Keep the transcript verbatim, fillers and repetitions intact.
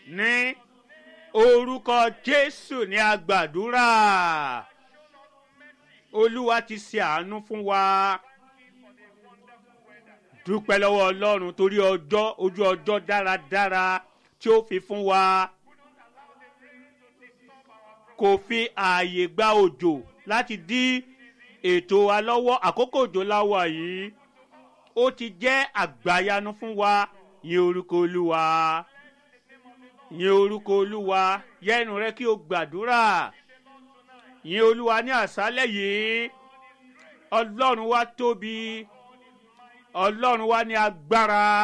ní orúkọ Jésù ní a gbàdúrà. Olúwa ti ṣe àánú fún wa. Dúpẹ́ lọ́wọ́ Ọlọ́run torí ọjọ́ ojú ọjọ́ dáradára tí ó fi fún wa. Kò fi ààyè gba òjò láti dí ètò wa lọ́wọ́. Àkókò òjò láwà yìí ó ti jẹ́ àgbàyanu fún wa. Yìn orúkọ Olúwa, yìn orúkọ Olúwa. Yẹ ẹnu rẹ kí o gbàdúrà. Yìn Olúwa ní àṣálẹ́ yìí. Ọlọ́run wa tóbi, Ọlọ́run wa ní agbára.